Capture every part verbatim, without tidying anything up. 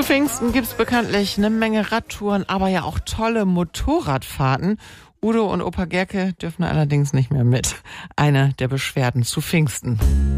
Zu Pfingsten gibt's bekanntlich eine Menge Radtouren, aber ja auch tolle Motorradfahrten. Udo und Opa Gerke dürfen allerdings nicht mehr mit. Eine der Beschwerden zu Pfingsten.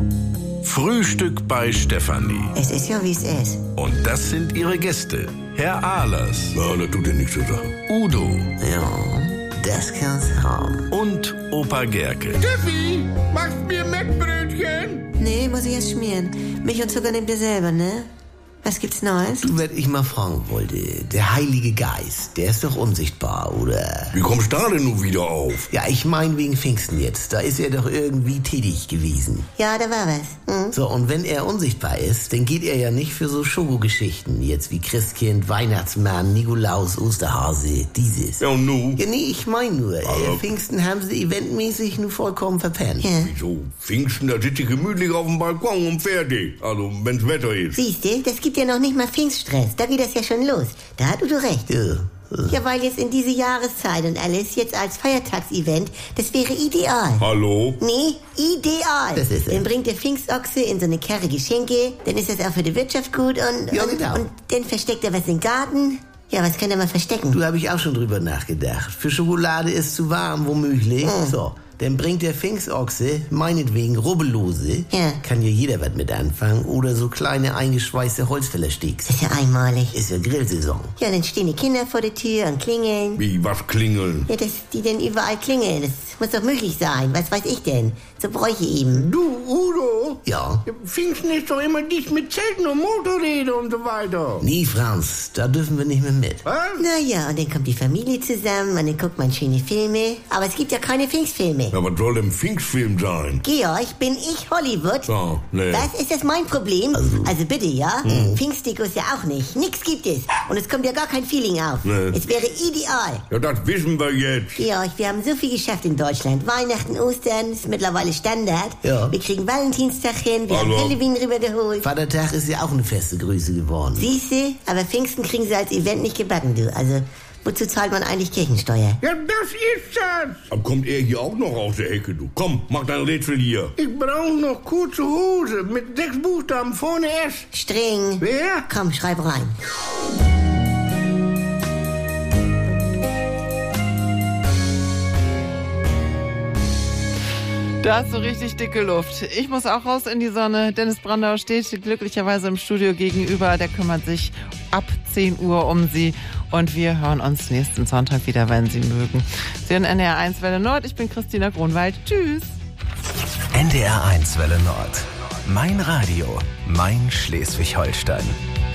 Frühstück bei Stefanie. Es ist ja, wie es ist. Und das sind ihre Gäste. Herr Ahlers. Ja, das tut dir nichts zur Sache. Udo. Ja, das kann's haben. Und Opa Gerke. Steffi, machst mir Mettbrötchen? Nee, muss ich erst schmieren. Milch und Zucker nehmt ihr selber, ne? Was gibt's Neues? Du, was ich mal fragen wollte, der Heilige Geist, der ist doch unsichtbar, oder? Wie kommst du da denn nun wieder auf? Ja, ich mein wegen Pfingsten jetzt, da ist er doch irgendwie tätig gewesen. Ja, da war was. Hm? So, und wenn er unsichtbar ist, dann geht er ja nicht für so Schokogeschichten, jetzt wie Christkind, Weihnachtsmann, Nikolaus, Osterhase, dieses. Ja, und nu? Ja, nee, ich mein nur, äh, Aber- Pfingsten haben sie eventmäßig nur vollkommen verpennt. Ja. Wieso? Pfingsten, da sitze ich gemütlich auf dem Balkon und fertig. Also, wenn's Wetter ist. Siehste, das gibt ja noch nicht mal Pfingststress. Da geht das ja schon los. Da hat Udo recht. Ja. Ja, weil jetzt in diese Jahreszeit und alles jetzt als Feiertagsevent, das wäre ideal. Hallo? Nee, ideal. Das ist es. Dann bringt der Pfingstochse in so eine Karre Geschenke, dann ist das auch für die Wirtschaft gut und, Ja, und, genau. und dann versteckt er was im Garten. Ja, was kann er mal verstecken? Du, habe ich auch schon drüber nachgedacht. Für Schokolade ist zu warm, womöglich. Mm. So, dann bringt der Pfingstochse, meinetwegen Rubbellose. Ja. Kann ja jeder was mit anfangen. Oder so kleine eingeschweißte Holzfällersticks. Das ist ja einmalig. Ist ja Grillsaison. Ja, dann stehen die Kinder vor der Tür und klingeln. Wie, was klingeln? Ja, dass die denn überall klingeln, das muss doch möglich sein. Was weiß ich denn? So Bräuche eben. Du, Udo? Ja. Pfingsten ist doch immer dies mit Zelten und Motorräder und so weiter. Nee, Franz, da dürfen wir nicht mehr mit. Was? Naja, und dann kommt die Familie zusammen und dann guckt man schöne Filme. Aber es gibt ja keine Pfingstfilme. Ja, was soll denn Pfingstfilm sein? Georg, bin ich Hollywood? Ja, nee. Was, ist das mein Problem? Also, bitte, ja? Hm. Pfingstdekos ja auch nicht. Nix gibt es. Und es kommt ja gar kein Feeling auf. Nee. Es wäre ideal. Ja, das wissen wir jetzt. Georg, wir haben so viel geschafft in Deutschland. Weihnachten, Ostern ist mittlerweile Standard. Ja. Wir kriegen Valentinstag hin, wir Hallo. haben Halloween rübergeholt. Vatertag ist ja auch eine feste Größe geworden. Siehste, aber Pfingsten kriegen sie als Event nicht gebacken, du. Also, wozu zahlt man eigentlich Kirchensteuer? Ja, das ist das. Dann kommt er hier auch noch aus der Ecke, du. Komm, mach dein Rätsel hier. Ich brauche noch kurze Hose mit sechs Buchstaben vorne S. Streng. Wer? Komm, schreib rein. Da hast du richtig dicke Luft. Ich muss auch raus in die Sonne. Dennis Brandau steht glücklicherweise im Studio gegenüber. Der kümmert sich ab zehn Uhr um Sie. Und wir hören uns nächsten Sonntag wieder, wenn Sie mögen. Sie hören N D R eins Welle Nord. Ich bin Christina Grunwald. Tschüss. N D R eins Welle Nord. Mein Radio. Mein Schleswig-Holstein.